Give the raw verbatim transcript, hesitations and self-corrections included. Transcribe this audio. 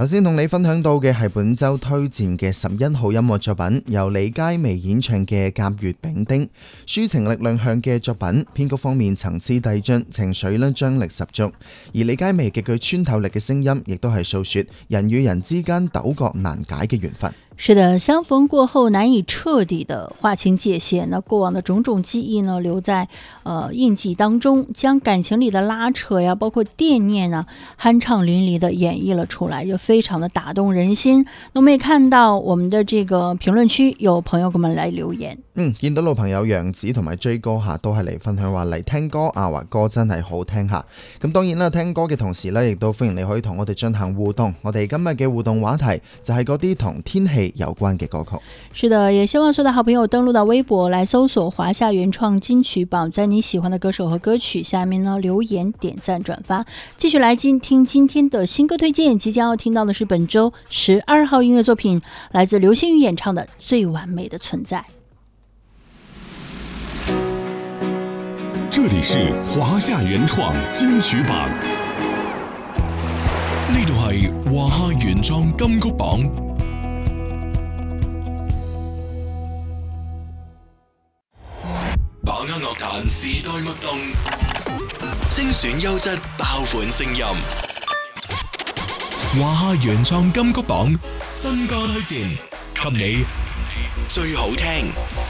頭先同你分享到嘅係本周推薦嘅十一號音樂作品，由李佳薇演唱嘅《甲乙丙丁》，抒情力量向嘅作品，編曲方面層次遞進，情緒咧張力十足。而李佳薇極具穿透力嘅聲音，亦都係訴說人與人之間糾葛難解嘅緣分。 是的，相逢過後難以徹底的劃清界限，那過往的種種記憶呢，留在呃印記當中，將感情裏的拉扯呀，包括惦念啊，酣暢淋漓的演繹了出來，就非常的打動人心。那我們也看到我們的這個評論區有朋友給我們來留言， 嗯，見到老朋友楊子同埋追哥吓都係嚟分享話嚟聽歌啊，話歌真係好聽下。咁當然啦，聽歌嘅同時呢，亦都歡迎你可以同我哋進行互動。我哋今日嘅互動話題就係嗰啲同天氣有關嘅歌曲。 是的，也希望所有的好朋友登錄到微博來搜索華夏原創金曲榜，在你喜歡的歌手和歌曲下面呢留言點讚轉發。繼續來聽聽今天的新歌推薦，即將要聽到的是本周十二號音樂作品，來自劉星宇演唱的《最完美的存在》。 這裡是華夏原創金曲榜，呢度係華夏原創金曲榜。把握樂壇時代脈動，精選優質爆款聲音。華夏原創金曲榜新歌推薦，給你最好聽。